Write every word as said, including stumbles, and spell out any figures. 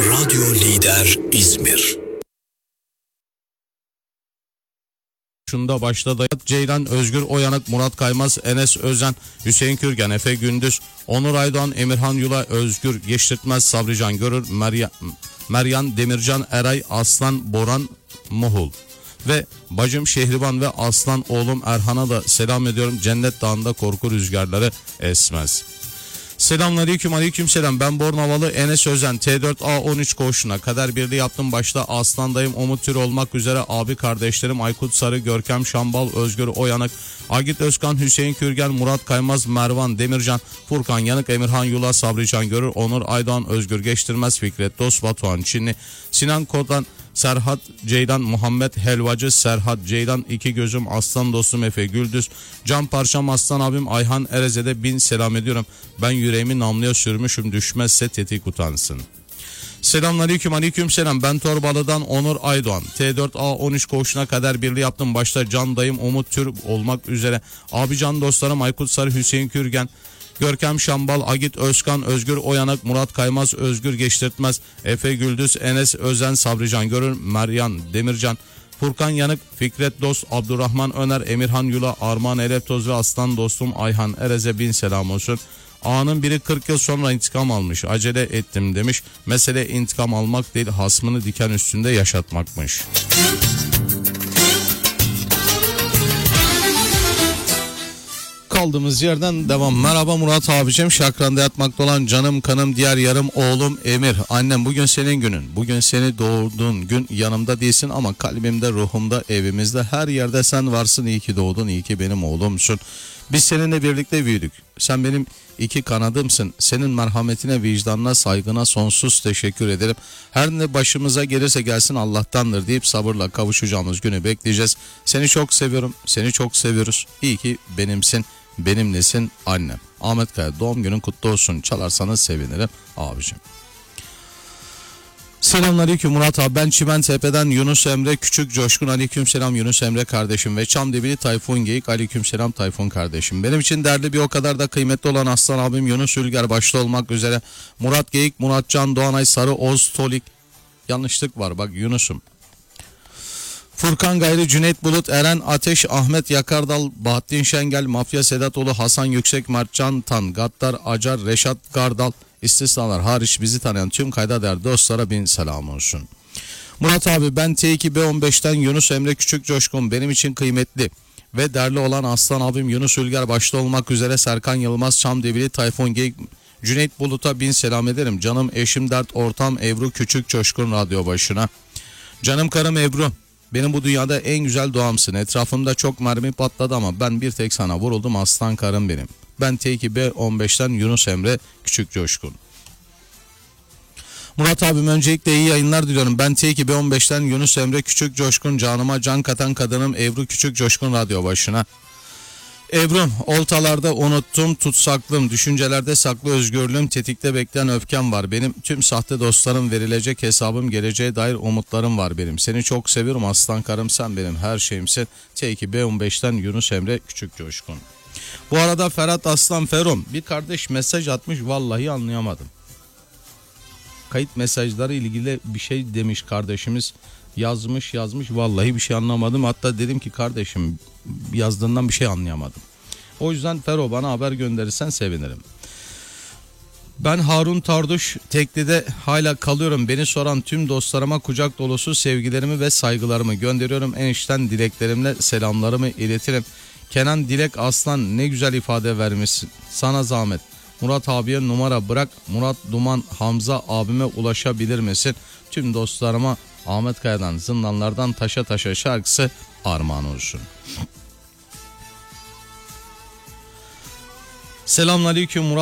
Radyo Lider İzmir. Şunda başladı. Ceylan, Özgür Oyanık, Murat Kaymaz, Enes Özen, Hüseyin Kürgen, Efe Gündüz, Onur Aydoğan, Emirhan Yula, Özgür Geçtirtmez, Sabrican Görür, Meryem, Meryan Demircan, Eray, Aslan, Boran Mohul. Ve bacım Şehriban ve aslan oğlum Erhan'a da selam ediyorum. Cennet Dağı'nda korku rüzgarları esmez. Selamünaleyküm, aleyküm selam. Ben Bornavalı Enes Özen. T dört A on üç koğuşuna kader birliği yaptım. Başta Aslandayım, Umut Tür olmak üzere abi kardeşlerim Aykut Sarı, Görkem Şambal, Özgür Oyanık, Agit Özkan, Hüseyin Kürgen, Murat Kaymaz, Mervan Demircan, Furkan Yanık, Emirhan Yula, Sabrican Görür, Onur Aydoğan, Özgür Geçtirmez, Fikret Dost, Batuhan Çinli, Sinan Kodan, Serhat Ceylan, Muhammed Helvacı, Serhat Ceylan, iki gözüm aslan dostum Efe Güldüz, Can Parçam aslan abim Ayhan Ereze'de bin selam ediyorum. Ben yüreğimi namluya sürmüşüm, düşmezse tetik utansın. Selamünaleyküm, aleyküm selam. Ben Torbalı'dan Onur Aydoğan. T dört A on üç koğuşuna kadar birliği yaptım. Başta Can dayım Umut Tür olmak üzere abi can dostlarım Aykut Sarı, Hüseyin Kürgen, Görkem Şambal, Agit Özkan, Özgür Oyanık, Murat Kaymaz, Özgür Geçtirtmez, Efe Güldüz, Enes Özen, Sabrican Görür, Meryan Demircan, Furkan Yanık, Fikret Dost, Abdurrahman Öner, Emirhan Yula, Armağan Eleptoz ve aslan dostum Ayhan Erez'e bin selam olsun. Ağanın biri kırk yıl sonra intikam almış, acele ettim demiş. Mesele intikam almak değil, hasmını diken üstünde yaşatmakmış. Kaldığımız yerden devam. Merhaba Murat abicim, şakranda yatmakta olan canım kanım diğer yarım oğlum Emir. Annem, bugün senin günün. Bugün seni doğurduğun gün, yanımda değilsin ama kalbimde, ruhumda, evimizde, her yerde sen varsın. İyi ki doğdun, iyi ki benim oğlumsun. Biz seninle birlikte büyüdük. Sen benim iki kanadımsın. Senin merhametine, vicdanına, saygına sonsuz teşekkür ederim. Her ne başımıza gelirse gelsin Allah'tandır deyip sabırla kavuşacağımız günü bekleyeceğiz. Seni çok seviyorum. Seni çok seviyoruz. İyi ki benimsin. Benimlesin annem. Ahmet Kaya, doğum günün kutlu olsun. Çalarsanız sevinirim abicim. Selamünaleyküm Murat abi, ben Çimen Tepe'den Yunus Emre Küçük Coşkun. Aleykümselam Yunus Emre kardeşim ve Çamdibili Tayfun Geyik. Aleykümselam Tayfun kardeşim. Benim için değerli bir o kadar da kıymetli olan aslan abim Yunus Ülger başta olmak üzere Murat Geyik, Muratcan Doğanay, Sarı Oz Tolik. Yanlışlık var bak Yunus'um. Furkan Gayri, Cüneyt Bulut, Eren Ateş, Ahmet Yakardal, Bahattin Şengel, Mafya Sedatoğlu, Hasan Yüksek, Mertcan Tan, Gattar Acar, Reşat Gardal, istisnalar hariç bizi tanıyan tüm kayda değer dostlara bin selam olsun. Murat abi, ben T iki B on beşten Yunus Emre Küçük Coşkun. Benim için kıymetli ve değerli olan aslan abim Yunus Ülger başta olmak üzere Serkan Yılmaz, Çamdebili, Tayfun Geyik, Cüneyt Bulut'a bin selam ederim. Canım eşim dert ortam Ebru Küçük Coşkun radyo başına. Canım karım Ebru, benim bu dünyada en güzel doğamsın. Etrafımda çok mermi patladı ama ben bir tek sana vuruldum, aslan karım benim. Ben T iki B on beşten Yunus Emre Küçük Coşkun. Murat abim, öncelikle iyi yayınlar diliyorum. Ben T iki B on beşten Yunus Emre Küçük Coşkun. Canıma can katan kadınım Ebru Küçük Coşkun radyo başına. Ebru'm, oltalarda unuttum tutsaklım, düşüncelerde saklı özgürlüğüm, tetikte bekleyen öfkem var. Benim tüm sahte dostlarım, verilecek hesabım, geleceğe dair umutlarım var benim. Seni çok seviyorum aslan karım, sen benim her şeyimsin. T iki B on beşten Yunus Emre Küçük Coşkun. Bu arada Ferhat Aslan Ferom, bir kardeş mesaj atmış, vallahi anlayamadım. Kayıt mesajları ilgili bir şey demiş kardeşimiz, yazmış yazmış vallahi bir şey anlamadım. Hatta dedim ki kardeşim yazdığından bir şey anlayamadım. O yüzden Fero, bana haber gönderirsen sevinirim. Ben Harun Tarduş, Tekli'de hala kalıyorum. Beni soran tüm dostlarıma kucak dolusu sevgilerimi ve saygılarımı gönderiyorum. En içten dileklerimle selamlarımı iletirim. Kenan Dilek Aslan, ne güzel ifade vermişsin. Sana zahmet. Murat abiye numara bırak. Murat Duman Hamza abime ulaşabilir misin? Tüm dostlarıma Ahmet Kaya'dan Zindanlardan Taşa Taşa şarkısı armağan olsun. Selamünaleyküm Murat.